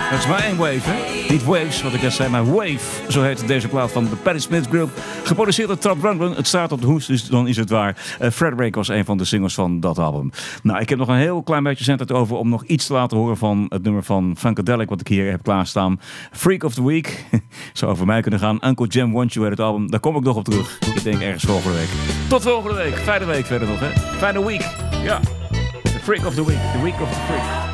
Dat is maar één wave, hè? Niet waves, wat ik net zei, maar wave. Zo heet deze plaat van de Patti Smith Group. Geproduceerd door Top Rundgren. Het staat op de hoes, dus dan is het waar. Frederick was een van de singles van dat album. Nou, ik heb nog een heel klein beetje zendtijd over om nog iets te laten horen van het nummer van Funkadelic, wat ik hier heb klaarstaan. Freak of the Week. Zou over mij kunnen gaan. Uncle Jam Wants You uit het album. Daar kom ik nog op terug. Ik denk ergens volgende week. Tot volgende week. Fijne week verder nog, hè? Fijne week. Ja. The Freak of the Week. The Week of the Freak.